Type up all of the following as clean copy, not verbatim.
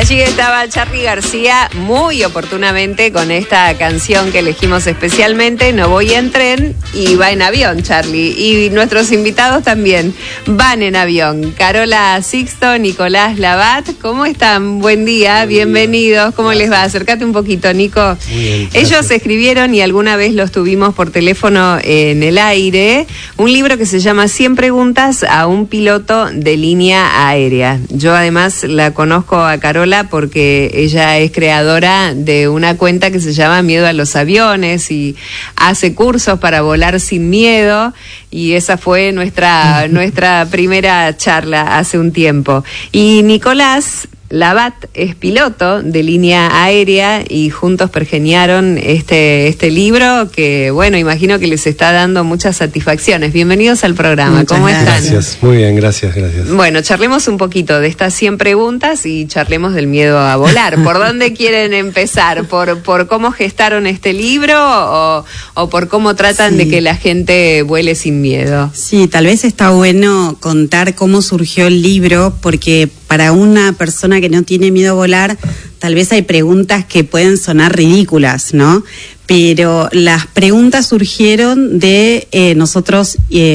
Allí estaba Charly García muy oportunamente con esta canción que elegimos especialmente, No voy en tren, y va en avión Charly. Y nuestros invitados también van en avión. Carola Sixto, Nicolás Labat, ¿cómo están? Buen día, bienvenidos. ¿Cómo les va? Acércate un poquito, Nico. Muy bien, ellos escribieron, y alguna vez los tuvimos por teléfono en el aire, un libro que se llama 100 preguntas a un piloto de línea aérea. Yo además la conozco a Carola porque ella es creadora de una cuenta que se llama Miedo a los Aviones y hace cursos para volar sin miedo, y esa fue nuestra primera charla hace un tiempo. Y Nicolás Labat es piloto de línea aérea y juntos pergeniaron este libro que, bueno, imagino que les está dando muchas satisfacciones. Bienvenidos al programa. ¿Cómo están? Gracias, muy bien, gracias. Bueno, charlemos un poquito de estas 100 preguntas y charlemos del miedo a volar. ¿Por dónde quieren empezar? ¿Por cómo gestaron este libro o por cómo tratan de que la gente vuele sin miedo? Sí, tal vez está bueno contar cómo surgió el libro, porque para una persona que no tiene miedo a volar, tal vez hay preguntas que pueden sonar ridículas, ¿no? Pero las preguntas surgieron de nosotros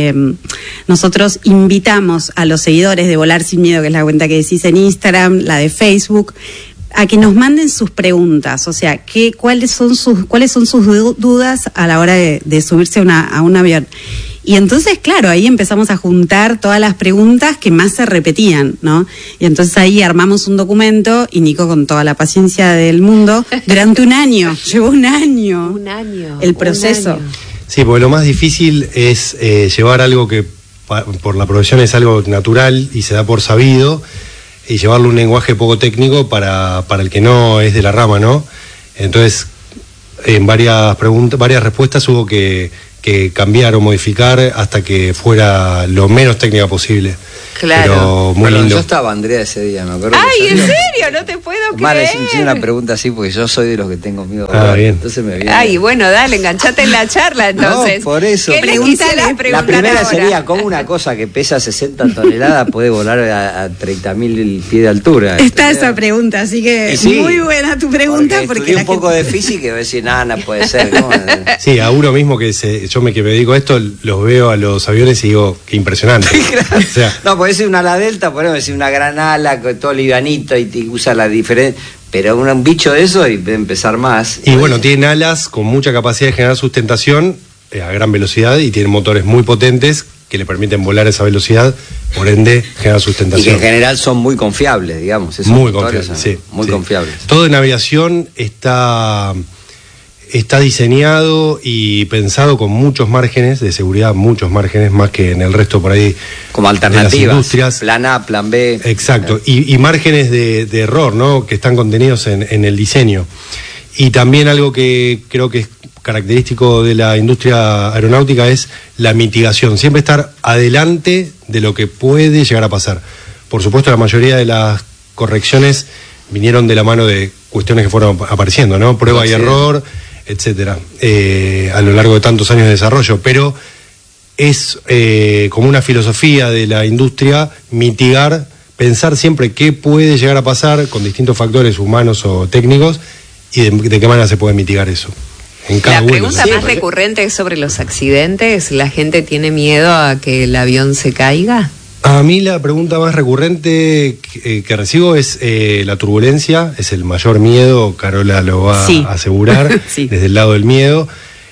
invitamos a los seguidores de Volar Sin Miedo, que es la cuenta que decís en Instagram, la de Facebook, a que nos manden sus preguntas, o sea, cuáles son sus dudas a la hora de subirse a un avión. Y entonces, claro, ahí empezamos a juntar todas las preguntas que más se repetían, ¿no? Y entonces ahí armamos un documento, y Nico, con toda la paciencia del mundo, durante un año, llevó un año el proceso. Sí, porque lo más difícil es llevar algo que por la profesión es algo natural y se da por sabido, y llevarlo a un lenguaje poco técnico para el que no es de la rama, ¿no? Entonces, en varias respuestas hubo que cambiar o modificar hasta que fuera lo menos técnica posible. Claro. Pero muy lindo. Yo estaba, Andrea, ese día, me acuerdo. ¡Ay, en serio! No te puedo creer. Mal, hice una pregunta así porque yo soy de los que tengo miedo. Bien. Entonces me viene. Ay, bueno, dale, enganchate en la charla entonces. No, por eso. ¿Qué les quisieras preguntar la primera ahora? sería, ¿cómo una cosa que pesa 60 toneladas puede volar a 30.000 pies de altura? Está esa pregunta, así que sí, muy buena tu pregunta. Porque un poco de física y voy a decir, nada, no puede ser. ¿Cómo? Sí, a uno mismo que me dedico a esto, los veo a los aviones y digo, qué impresionante. Claro. O sea, no, podés decir una ala delta, podemos decir una gran ala, con todo livianito y te usa la diferencia. Pero un bicho de eso y de empezar más. Y bueno, tienen alas con mucha capacidad de generar sustentación a gran velocidad y tienen motores muy potentes que le permiten volar a esa velocidad, por ende generar sustentación. Y que en general son muy confiables, digamos. Muy confiables, sí. Muy confiables. Todo en aviación está diseñado y pensado con muchos márgenes de seguridad, muchos márgenes más que en el resto por ahí. Como alternativas, de las industrias. Plan A, plan B. Exacto, y márgenes de error, ¿no? Que están contenidos en el diseño. Y también algo que creo que es característico de la industria aeronáutica es la mitigación, siempre estar adelante de lo que puede llegar a pasar. Por supuesto, la mayoría de las correcciones vinieron de la mano de cuestiones que fueron apareciendo, ¿no? Prueba y error, etcétera, a lo largo de tantos años de desarrollo, pero es como una filosofía de la industria mitigar, pensar siempre qué puede llegar a pasar con distintos factores humanos o técnicos y de qué manera se puede mitigar eso. En cada la pregunta vuelo, más recurrente es sobre los accidentes. ¿La gente tiene miedo a que el avión se caiga? A mí la pregunta más recurrente que recibo es la turbulencia, es el mayor miedo, Carola lo va a asegurar, sí. Desde el lado del miedo,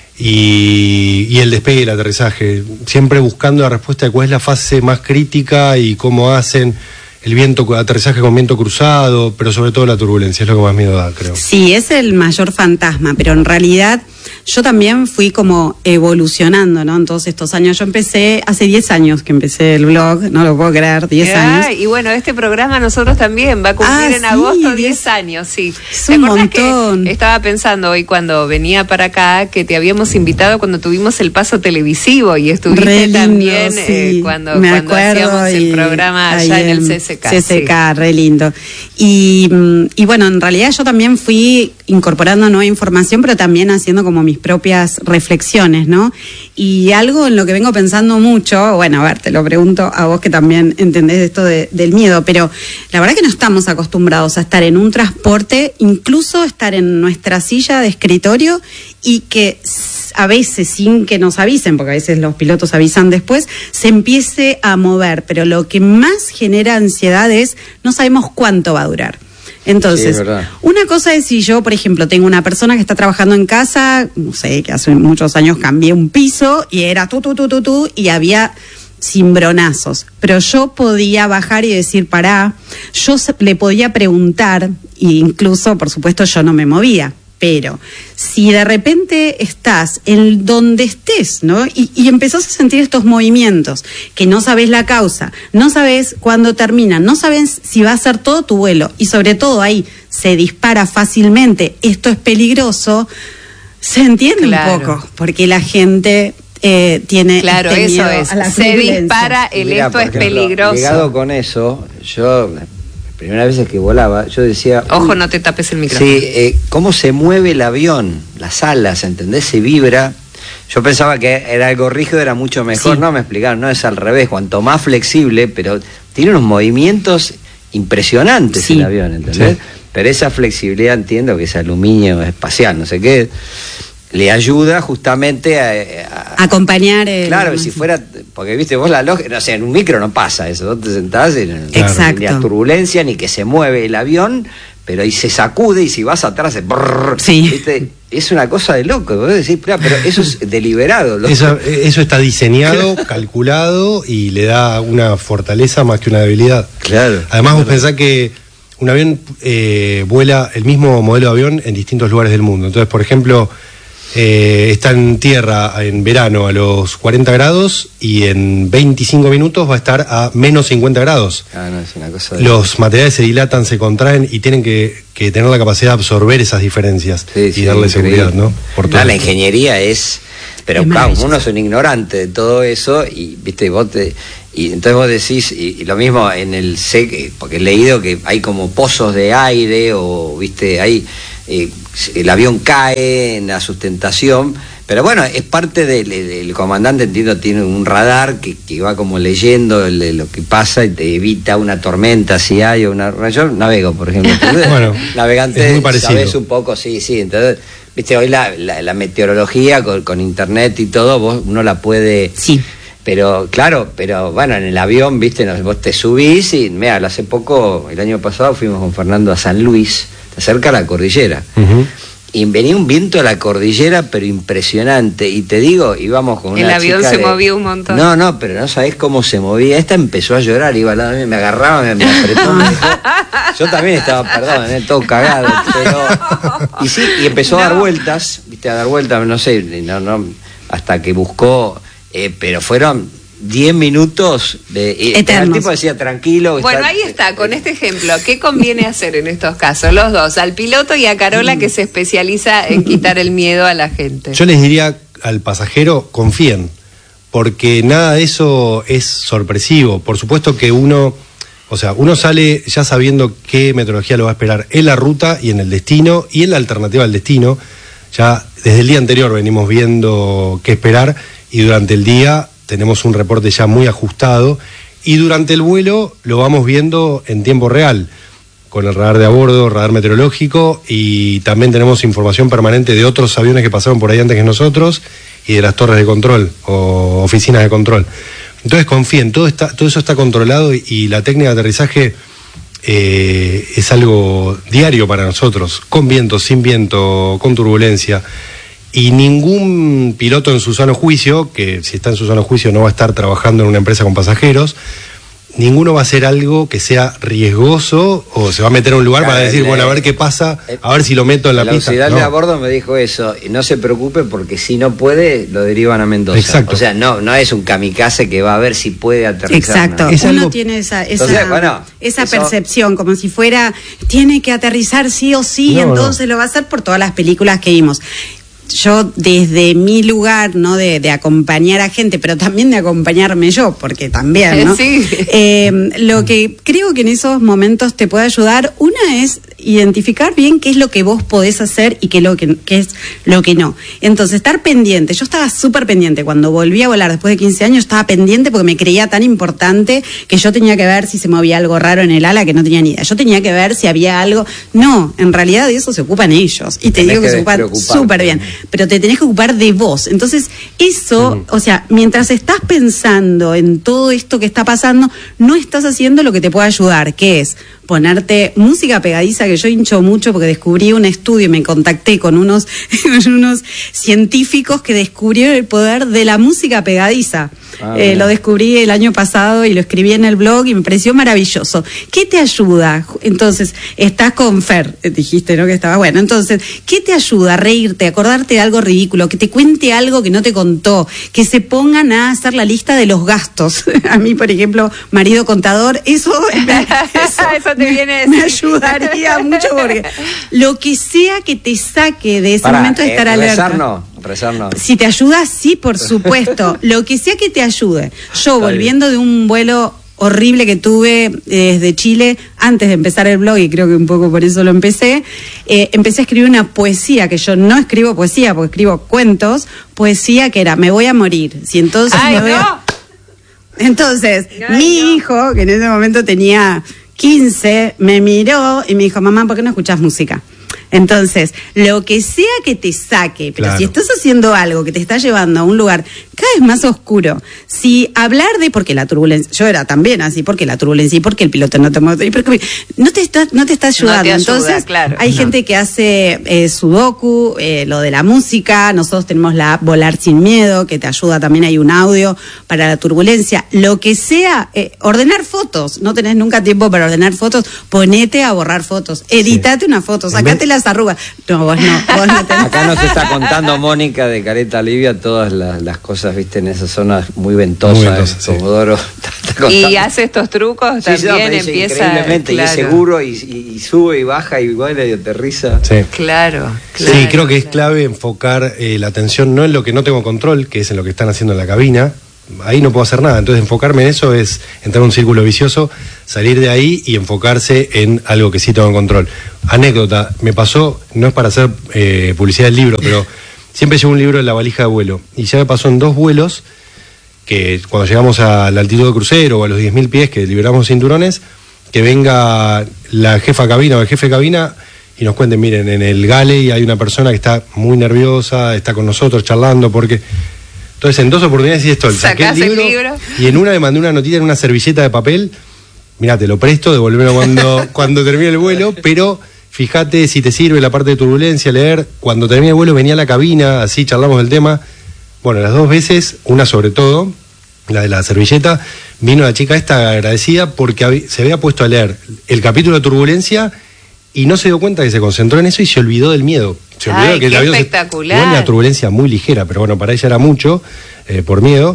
y el despegue y el aterrizaje, siempre buscando la respuesta de cuál es la fase más crítica y cómo hacen el aterrizaje con viento cruzado, pero sobre todo la turbulencia, es lo que más miedo da, creo. Sí, es el mayor fantasma, pero en realidad yo también fui como evolucionando, ¿no? En todos estos años. Yo empecé, hace 10 años que empecé el blog, no lo puedo creer, 10 años. Y bueno, este programa nosotros también va a cumplir en agosto 10 años, sí. Es un montón. Que estaba pensando hoy cuando venía para acá que te habíamos invitado cuando tuvimos el paso televisivo y estuviste lindo, también sí. cuando hacíamos el programa allá en el CSK. CSK, sí. Re lindo. Y bueno, en realidad yo también fui incorporando nueva información, pero también haciendo como mi mis propias reflexiones, ¿no? Y algo en lo que vengo pensando mucho, bueno, a ver, te lo pregunto a vos que también entendés esto del miedo, pero la verdad que no estamos acostumbrados a estar en un transporte, incluso estar en nuestra silla de escritorio y que a veces, sin que nos avisen, porque a veces los pilotos avisan después, se empiece a mover, pero lo que más genera ansiedad es no sabemos cuánto va a durar. Entonces, sí, una cosa es si yo, por ejemplo, tengo una persona que está trabajando en casa, no sé, que hace muchos años cambié un piso y era tú, y había cimbronazos, pero yo podía bajar y decir, pará, yo le podía preguntar, e incluso, por supuesto, yo no me movía. Pero si de repente estás en donde estés, ¿no? Y empezás a sentir estos movimientos, que no sabes la causa, no sabes cuándo terminan, no sabes si va a ser todo tu vuelo, y sobre todo ahí se dispara fácilmente, esto es peligroso, se entiende un poco, porque la gente tiene claro, este eso miedo es, a la se turbulencia. dispara el Mirá, esto por es ejemplo, peligroso. Ligado con eso, yo... Primera vez que volaba, yo decía... Ojo, no te tapes el micrófono. Sí, cómo se mueve el avión, las alas, ¿entendés? Se vibra. Yo pensaba que era algo rígido, era mucho mejor. Sí. No, me explicaron, no, es al revés. Cuanto más flexible, pero tiene unos movimientos impresionantes Sí. el avión, ¿entendés? Sí. Pero esa flexibilidad, entiendo que es aluminio espacial, no sé qué, le ayuda justamente a Acompañar claro, si fuera, porque viste vos la lógica, no sé, en un micro no pasa eso, vos te sentás y Exacto. ni a turbulencia, ni que se mueve el avión, pero ahí se sacude y si vas atrás, Sí. ¿viste? Es una cosa de loco, vos decís, pero eso es deliberado. Loco. Eso está diseñado, calculado y le da una fortaleza más que una debilidad. Claro. Además vos pensás que un avión vuela el mismo modelo de avión en distintos lugares del mundo. Entonces, por ejemplo, está en tierra en verano a los 40 grados y en 25 minutos va a estar a menos 50 grados. Ah, no, es una cosa de Los materiales se dilatan, se contraen y tienen que tener la capacidad de absorber esas diferencias y darle seguridad, ¿no? Por todo la esto. ingeniería es... Pero Es claro, maravilloso. uno es un ignorante de todo eso y viste y entonces vos decís y lo mismo en el porque he leído que hay como pozos de aire o viste hay el avión cae en la sustentación, pero bueno, es parte del comandante, entiendo, tiene un radar que va como leyendo lo que pasa y te evita una tormenta si hay o una... Yo navego, por ejemplo. Bueno, navegante, es muy parecido. sabés un poco, sí, entonces, viste, hoy la meteorología con internet y todo, uno la puede... Sí. Pero bueno, en el avión, viste, vos te subís y, mira, hace poco, el año pasado fuimos con Fernando a San Luis, cerca a la cordillera. Ujú. Y venía un viento de la cordillera, pero impresionante. Y te digo, íbamos con una El avión chica se movió un montón. No, pero no sabés cómo se movía. Esta empezó a llorar, iba al lado de mí, me agarraba, me apretó. Me dijo, yo también estaba, perdón, todo cagado. Y empezó a dar vueltas, viste, no sé, hasta que buscó, pero fueron 10 minutos de Eternos. el tipo decía tranquilo. Bueno, ahí está, con este ejemplo, ¿qué conviene hacer en estos casos? Los dos, al piloto y a Carola, que se especializa en quitar el miedo a la gente. Yo les diría al pasajero, confíen, porque nada de eso es sorpresivo. Por supuesto que uno sale ya sabiendo qué meteorología lo va a esperar en la ruta y en el destino y en la alternativa al destino. Ya desde el día anterior venimos viendo qué esperar y durante el día tenemos un reporte ya muy ajustado y durante el vuelo lo vamos viendo en tiempo real con el radar de a bordo, radar meteorológico, y también tenemos información permanente de otros aviones que pasaron por ahí antes que nosotros y de las torres de control o oficinas de control. Entonces confíen, todo eso está controlado y la técnica de aterrizaje es algo diario para nosotros, con viento, sin viento, con turbulencia. Y ningún piloto en su sano juicio, que si está en su sano juicio no va a estar trabajando en una empresa con pasajeros, ninguno va a hacer algo que sea riesgoso o se va a meter a un lugar para decir, bueno, a ver qué pasa, a ver si lo meto en la pista. El auxiliar No. de a bordo me dijo eso, y no se preocupe porque si no puede, lo derivan a Mendoza. Exacto. O sea, no es un kamikaze que va a ver si puede aterrizar. Exacto, ¿no? Es uno algo- tiene esa Entonces, bueno, eso- percepción, como si fuera, tiene que aterrizar sí o sí, No, entonces lo va a hacer por todas las películas que vimos. Yo desde mi lugar, ¿no? De acompañar a gente, pero también de acompañarme yo, porque también, ¿no? Sí. Lo que creo que en esos momentos te puede ayudar, una es identificar bien qué es lo que vos podés hacer y qué es lo que no. Entonces, estar pendiente. Yo estaba súper pendiente. Cuando volví a volar después de 15 años, estaba pendiente porque me creía tan importante que yo tenía que ver si se movía algo raro en el ala que no tenía ni idea. Yo tenía que ver si había algo. No, en realidad de eso se ocupan ellos. Y te digo que se ocupan súper bien. Pero te tenés que ocupar de vos. Entonces, eso, o sea, mientras estás pensando en todo esto que está pasando, no estás haciendo lo que te puede ayudar, que es ponerte música pegadiza, que yo hincho mucho porque descubrí un estudio y me contacté con unos científicos que descubrieron el poder de la música pegadiza. Lo descubrí el año pasado y lo escribí en el blog y me pareció maravilloso. ¿Qué te ayuda? Entonces, estás con Fer, dijiste, ¿no? Que estaba bueno. Entonces, ¿qué te ayuda? A reírte, a acordarte de algo ridículo, que te cuente algo que no te contó, que se pongan a hacer la lista de los gastos. A mí, por ejemplo, marido contador, eso te viene me ayudaría mucho, porque lo que sea que te saque de ese momento de estar alerta. Rezar no. Si te ayuda, sí, por supuesto. Lo que sea que te ayude. Yo, volviendo de un vuelo horrible que tuve desde Chile, antes de empezar el blog, y creo que un poco por eso lo empecé a escribir una poesía, que yo no escribo poesía, porque escribo cuentos, poesía que era, me voy a morir. Si entonces Entonces, mi hijo, que en ese momento tenía 15, me miró y me dijo, mamá, ¿por qué no escuchás música? Entonces, lo que sea que te saque, pero si estás haciendo algo que te está llevando a un lugar cada vez más oscuro, si hablar de porque la turbulencia, yo era también así, porque la turbulencia y porque el piloto no te no te está ayudando. No te ayuda, entonces, hay gente que hace sudoku, lo de la música, nosotros tenemos la app Volar Sin Miedo, que te ayuda, también hay un audio para la turbulencia, lo que sea, ordenar fotos, no tenés nunca tiempo para ordenar fotos, ponete a borrar fotos, editate una foto, sacate las arrugas. No, vos no tenés. Acá nos está contando Mónica de Careta Livia todas las cosas, viste, en esas zonas muy ventosas, Comodoro. Y hace estos trucos también, empieza increíblemente, y es seguro, y sube y baja y vuela y aterriza. Claro. Sí, creo que es clave enfocar la atención no en lo que no tengo control, que es en lo que están haciendo en la cabina. Ahí no puedo hacer nada, entonces enfocarme en eso es entrar en un círculo vicioso, salir de ahí y enfocarse en algo que sí tengo control. Anécdota, me pasó, no es para hacer publicidad del libro, pero siempre llevo un libro en la valija de vuelo, y ya me pasó en 2 vuelos, que cuando llegamos a la altitud de crucero o a los 10.000 pies, que liberamos cinturones, que venga la jefa de cabina o el jefe de cabina y nos cuenten, miren, en el galley hay una persona que está muy nerviosa, está con nosotros charlando, porque... Entonces, en 2 oportunidades hice esto, saqué el libro y en una le mandé una notita en una servilleta de papel, mirá, te lo presto, devolvelo cuando termine el vuelo, pero fíjate si te sirve la parte de turbulencia, leer. Cuando termine el vuelo venía a la cabina, así charlamos del tema. Bueno, las 2 veces, una sobre todo, la de la servilleta, vino la chica esta agradecida porque se había puesto a leer el capítulo de turbulencia y no se dio cuenta que se concentró en eso y se olvidó del miedo. Se olvidó que el avión espectacular. Una turbulencia muy ligera, pero bueno, para ella era mucho, por miedo.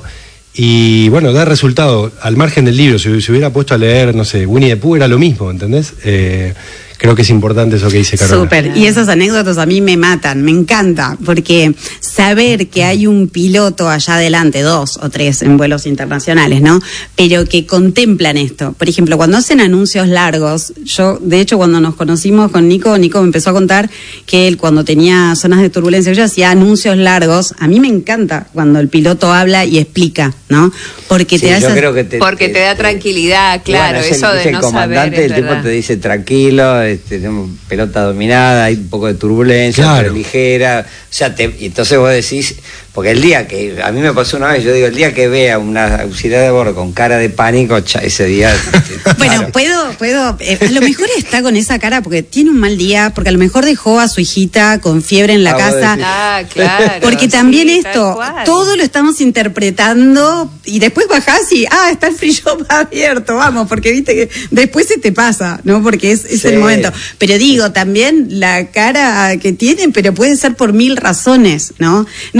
Y bueno, da resultado, al margen del libro, si hubiera puesto a leer, no sé, Winnie the Pooh era lo mismo, ¿entendés? Creo que es importante eso que dice Carola. Súper, y esas anécdotas a mí me matan, me encanta, porque saber que hay un piloto allá adelante, 2 o 3 en vuelos internacionales, ¿no? Pero que contemplan esto. Por ejemplo, cuando hacen anuncios largos, yo, de hecho, cuando nos conocimos con Nico me empezó a contar que él, cuando tenía zonas de turbulencia, yo hacía anuncios largos. A mí me encanta cuando el piloto habla y explica, ¿no? Porque te te da tranquilidad, claro, bueno, eso de no saber. El tipo te dice tranquilo, tenemos pelota dominada, hay un poco de turbulencia, pero ligera, o sea, y entonces vos decís, porque el día que, a mí me pasó una vez, yo digo, el día que vea una auxiliar de bordo con cara de pánico, ese día... Bueno, puedo, a lo mejor está con esa cara porque tiene un mal día, porque a lo mejor dejó a su hijita con fiebre en la casa. Claro. Porque también esto, todo lo estamos interpretando y después bajás y, está el free shop abierto, vamos, porque viste que después se te pasa, ¿no? Porque es el momento. Pero digo, también la cara que tienen, pero puede ser por 1000 razones, ¿no? No digo sentido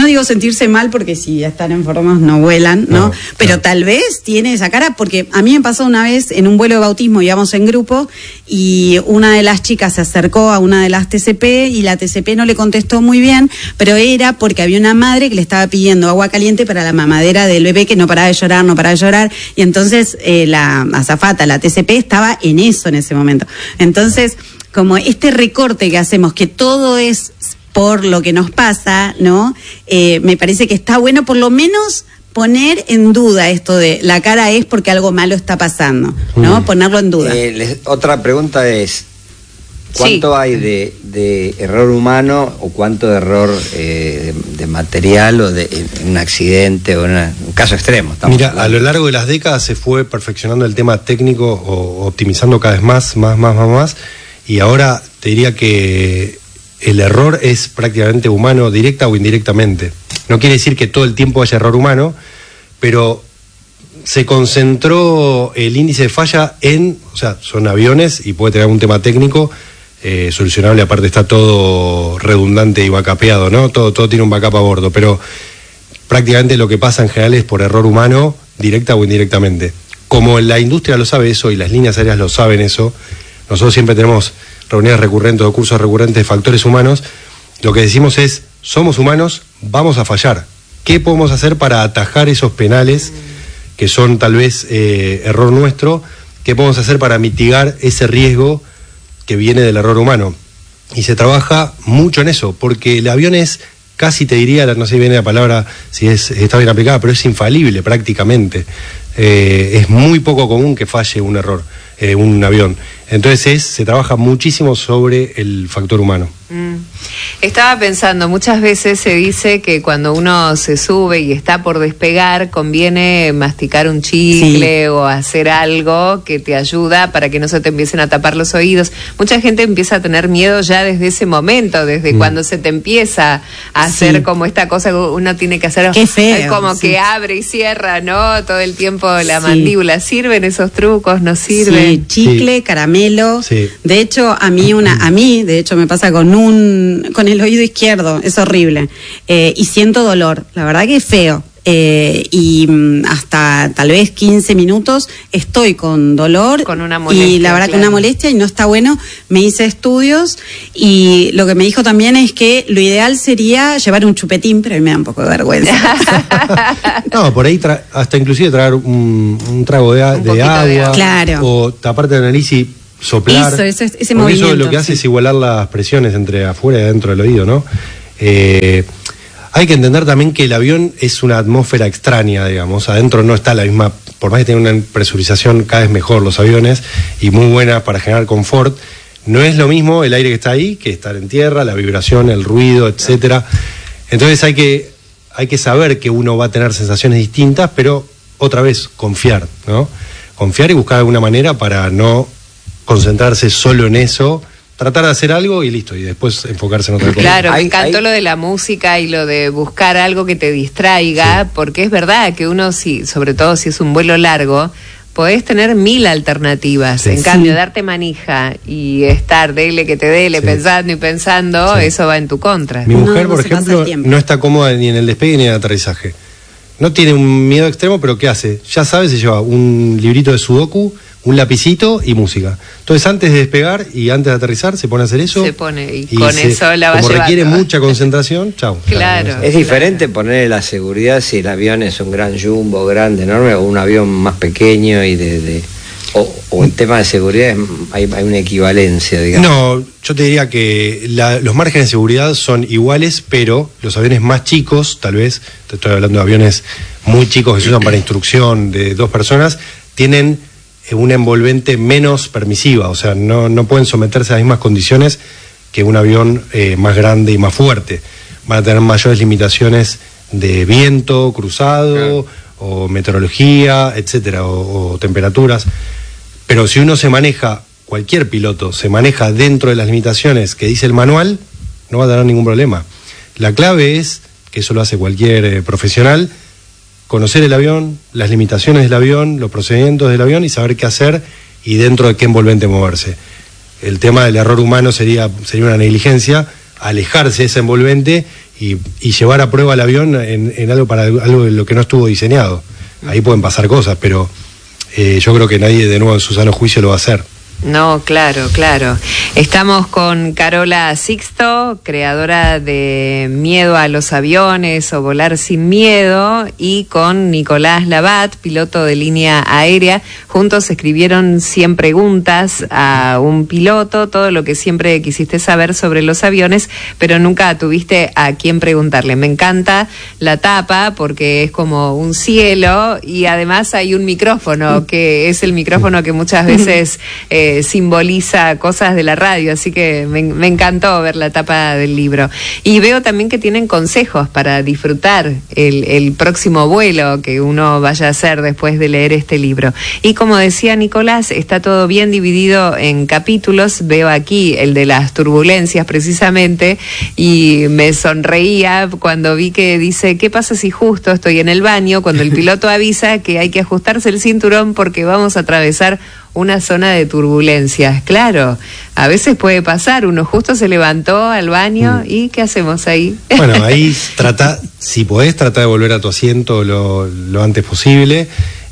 sentirse mal porque si están enfermos no vuelan, ¿no? Pero claro, tal vez tiene esa cara, porque a mí me pasó una vez en un vuelo de bautismo, íbamos en grupo y una de las chicas se acercó a una de las TCP y la TCP no le contestó muy bien, pero era porque había una madre que le estaba pidiendo agua caliente para la mamadera del bebé que no paraba de llorar, y entonces la azafata, la TCP, estaba en eso en ese momento. Entonces, como este recorte que hacemos, que todo es por lo que nos pasa, ¿no? Me parece que está bueno por lo menos poner en duda esto de la cara es porque algo malo está pasando, ¿no? Ponerlo en duda. Otra pregunta es, ¿cuánto hay de error humano o cuánto de error de material o de un accidente o un caso extremo? Mira, a lo largo de las décadas se fue perfeccionando el tema técnico o optimizando cada vez más, y ahora te diría que el error es prácticamente humano, directa o indirectamente. No quiere decir que todo el tiempo haya error humano, pero se concentró el índice de falla o sea, son aviones y puede tener algún tema técnico solucionable, aparte está todo redundante y backupeado, ¿no? Todo tiene un backup a bordo, pero prácticamente lo que pasa en general es por error humano, directa o indirectamente. Como la industria lo sabe eso y las líneas aéreas lo saben eso, nosotros siempre tenemos reuniones recurrentes o cursos recurrentes de factores humanos. Lo que decimos es, somos humanos, vamos a fallar. ¿Qué podemos hacer para atajar esos penales que son tal vez error nuestro? ¿Qué podemos hacer para mitigar ese riesgo que viene del error humano? Y se trabaja mucho en eso, porque el avión es casi, te diría, no sé si viene la palabra, si está bien aplicada, pero es infalible prácticamente. Es muy poco común que falle un error, un avión. Entonces se trabaja muchísimo sobre el factor humano. Estaba pensando, muchas veces se dice que cuando uno se sube y está por despegar, conviene masticar un chicle o hacer algo que te ayuda para que no se te empiecen a tapar los oídos. Mucha gente empieza a tener miedo ya desde ese momento, desde cuando se te empieza a hacer como esta cosa que uno tiene que hacer. Qué feo, como que abre y cierra, ¿no? Todo el tiempo la mandíbula. ¿Sirven esos trucos? ¿No sirven? Sí, chicle, caramelo. Sí. De hecho, a mí de hecho me pasa con el oído izquierdo, es horrible, y siento dolor, la verdad que es feo, y hasta tal vez 15 minutos estoy con dolor, con una molestia, y la verdad que una molestia y no está bueno. Me hice estudios y lo que me dijo también es que lo ideal sería llevar un chupetín, pero a mí me da un poco de vergüenza. No, por ahí hasta inclusive traer un trago de agua, claro, o taparte la nariz y soplar. Ese movimiento. Eso lo que hace es igualar las presiones entre afuera y adentro del oído, ¿no? Hay que entender también que el avión es una atmósfera extraña, digamos. Adentro no está la misma, por más que tenga una presurización cada vez mejor los aviones y muy buena para generar confort, no es lo mismo el aire que está ahí que estar en tierra, la vibración, el ruido, etcétera. Entonces hay que saber que uno va a tener sensaciones distintas, pero otra vez confiar, ¿no? Confiar y buscar alguna manera para no concentrarse solo en eso, tratar de hacer algo y listo, y después enfocarse en otra cosa. Claro, me encantó lo de la música y lo de buscar algo que te distraiga, porque es verdad que uno, sobre todo si es un vuelo largo, podés tener 1000 alternativas. En cambio, darte manija y estar dele que te dele, pensando y pensando, eso va en tu contra. Mi mujer, por ejemplo, no está cómoda ni en el despegue ni en el aterrizaje. No tiene un miedo extremo, pero ¿qué hace? Ya sabe, se lleva un librito de sudoku, un lapicito y música. Entonces, antes de despegar y antes de aterrizar, se pone a hacer eso. Se pone, y con eso la va como llevando. Requiere mucha concentración, chau. Claro. Es diferente ponerle la seguridad si el avión es un gran jumbo, grande, enorme, o un avión más pequeño y o en tema de seguridad hay una equivalencia, digamos. No, yo te diría que los márgenes de seguridad son iguales, pero los aviones más chicos, tal vez, te estoy hablando de aviones muy chicos que se usan para instrucción de 2 personas, tienen una envolvente menos permisiva, o sea, no pueden someterse a las mismas condiciones que un avión más grande y más fuerte. Van a tener mayores limitaciones de viento cruzado, o meteorología, etcétera, o temperaturas. Pero si uno se maneja, cualquier piloto se maneja dentro de las limitaciones que dice el manual, no va a tener ningún problema. La clave es, que eso lo hace cualquier profesional, conocer el avión, las limitaciones del avión, los procedimientos del avión y saber qué hacer y dentro de qué envolvente moverse. El tema del error humano sería una negligencia, alejarse de ese envolvente y llevar a prueba el avión en algo para algo de lo que no estuvo diseñado. Ahí pueden pasar cosas, pero yo creo que nadie de nuevo en su sano juicio lo va a hacer. No, claro, claro. Estamos con Carola Sixto, creadora de Miedo a los aviones o Volar sin miedo, y con Nicolás Labat, piloto de línea aérea. Juntos escribieron 100 preguntas a un piloto, todo lo que siempre quisiste saber sobre los aviones, pero nunca tuviste a quién preguntarle. Me encanta la tapa porque es como un cielo y además hay un micrófono, que es el micrófono que muchas veces simboliza cosas de la radio, así que me encantó ver la tapa del libro. Y veo también que tienen consejos para disfrutar el próximo vuelo que uno vaya a hacer después de leer este libro. Y como decía Nicolás, está todo bien dividido en capítulos. Veo aquí el de las turbulencias precisamente y me sonreía cuando vi que dice: ¿qué pasa si justo estoy en el baño cuando el piloto avisa que hay que ajustarse el cinturón porque vamos a atravesar una zona de turbulencias? Claro, a veces puede pasar, uno justo se levantó al baño y ¿qué hacemos ahí? Bueno, ahí si podés, trata de volver a tu asiento lo antes posible.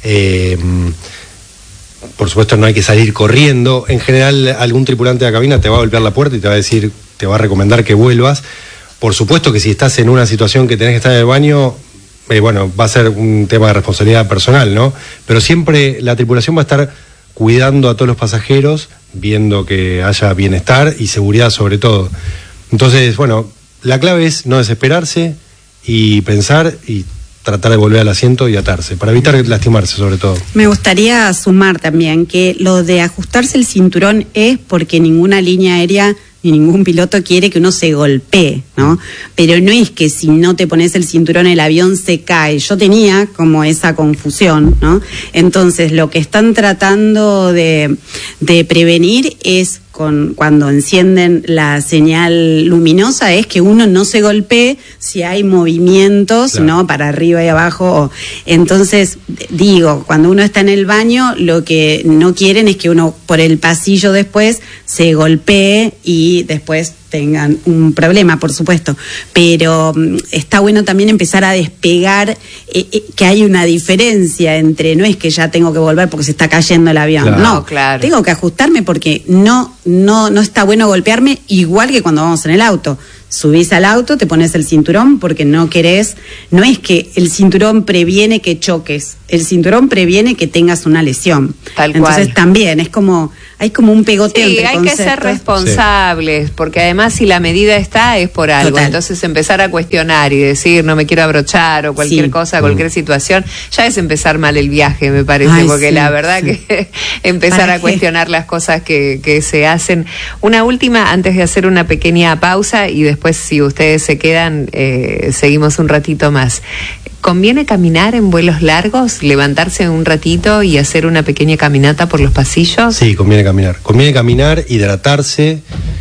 Por supuesto no hay que salir corriendo. En general algún tripulante de la cabina te va a golpear la puerta y te va a decir, te va a recomendar que vuelvas. Por supuesto que si estás en una situación que tenés que estar en el baño, bueno, va a ser un tema de responsabilidad personal, ¿no? Pero siempre la tripulación va a estar cuidando a todos los pasajeros, viendo que haya bienestar y seguridad sobre todo. Entonces, bueno, la clave es no desesperarse y pensar y tratar de volver al asiento y atarse, para evitar lastimarse sobre todo. Me gustaría sumar también que lo de ajustarse el cinturón es porque ninguna línea aérea ni ningún piloto quiere que uno se golpee, ¿no? Pero no es que si no te pones el cinturón el avión se cae. Yo tenía como esa confusión, ¿no? Entonces lo que están tratando de prevenir es cuando encienden la señal luminosa es que uno no se golpee si hay movimientos, claro, ¿no? Para arriba y abajo. Entonces, digo, cuando uno está en el baño, lo que no quieren es que uno por el pasillo después se golpee y después tengan un problema, por supuesto, pero está bueno también empezar a despegar que hay una diferencia entre, no es que ya tengo que volver porque se está cayendo el avión, claro, no, claro, tengo que ajustarme porque no está bueno golpearme, igual que cuando vamos en el auto. Subís al auto, te pones el cinturón porque no querés, no es que el cinturón previene que choques, el cinturón previene que tengas una lesión. Tal cual. Entonces también es como, hay como un pegoteo entre hay conceptos. Que ser responsables, porque además si la medida está es por algo. Total. Entonces empezar a cuestionar y decir no me quiero abrochar o cualquier cosa, cualquier situación, ya es empezar mal el viaje, me parece, porque la verdad que empezar a cuestionar las cosas que se hacen. Una última antes de hacer una pequeña pausa y después si ustedes se quedan seguimos un ratito más. ¿Conviene caminar en vuelos largos? ¿Levantarse un ratito y hacer una pequeña caminata por los pasillos? Sí, conviene caminar. Conviene caminar, hidratarse.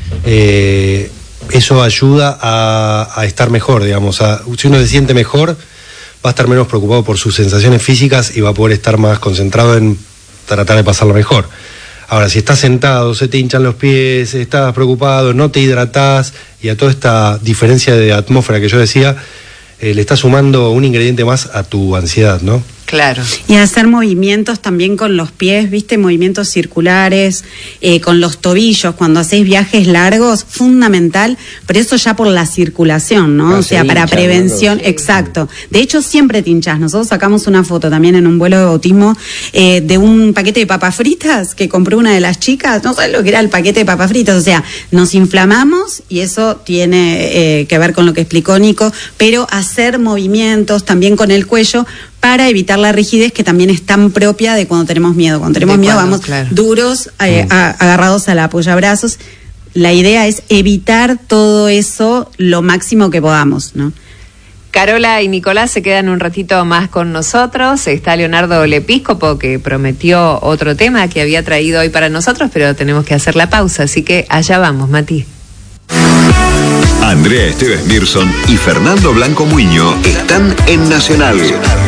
Eso ayuda a estar mejor, digamos. Si uno se siente mejor, va a estar menos preocupado por sus sensaciones físicas y va a poder estar más concentrado en tratar de pasarlo mejor. Ahora, si estás sentado, se te hinchan los pies, estás preocupado, no te hidratás, y a toda esta diferencia de atmósfera que yo decía, le estás sumando un ingrediente más a tu ansiedad, ¿no? Claro. Y hacer movimientos también con los pies, ¿viste? Movimientos circulares, con los tobillos, cuando hacéis viajes largos, fundamental, pero eso ya por la circulación, ¿no? O sea, para prevención, exacto. De hecho, siempre te hinchás. Nosotros sacamos una foto también en un vuelo de bautismo de un paquete de papas fritas que compró una de las chicas, no sabes lo que era el paquete de papas fritas, o sea, nos inflamamos y eso tiene que ver con lo que explicó Nico, pero hacer movimientos también con el cuello para evitar la rigidez que también es tan propia de cuando tenemos miedo. Cuando tenemos miedo vamos duros, agarrados a la apoyabrazos. La idea es evitar todo eso lo máximo que podamos, ¿no? Carola y Nicolás se quedan un ratito más con nosotros. Está Leonardo Lepíscopo, que prometió otro tema que había traído hoy para nosotros, pero tenemos que hacer la pausa, así que allá vamos, Mati. Andrea Esteves Mirson y Fernando Blanco Muiño están en Nacional,